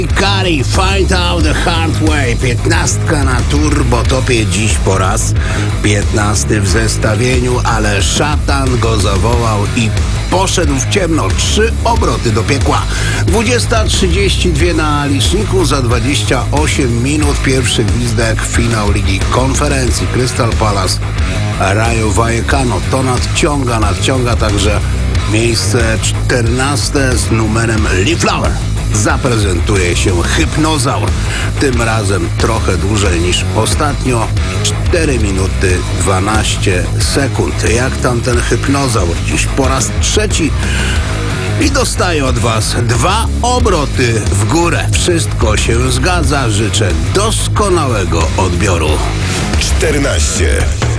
Kari, Find Out the Hard Way. 15 na Turbotopie dziś po raz 15 w zestawieniu, ale szatan go zawołał i poszedł w ciemno. 3 obroty do piekła. 20:32 na liczniku. Za 28 minut pierwszy gwizdek, finał Ligi Konferencji. Crystal Palace, Rayo Vallecano. To nadciąga także miejsce 14 z numerem Lee Flower. Zaprezentuje się Hypnozaur. Tym razem trochę dłużej niż ostatnio. 4 minuty 12 sekund. Jak tam ten Hypnozaur? Dziś po raz trzeci. I dostaję od Was 2 obroty w górę. Wszystko się zgadza. Życzę doskonałego odbioru. 14.